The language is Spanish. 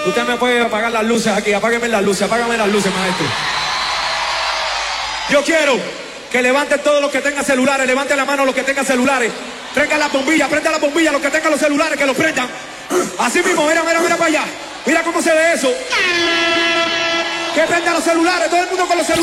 Usted me puede apagar las luces aquí. Apágueme las luces, maestro. Yo quiero que levanten todos los que tengan celulares. Levanten la mano los que tengan celulares. Traigan las bombillas, prendan las bombillas. Los que tengan los celulares, que los prendan. Así mismo, mira para allá. Mira cómo se ve eso. Que prendan los celulares, todo el mundo con los celulares.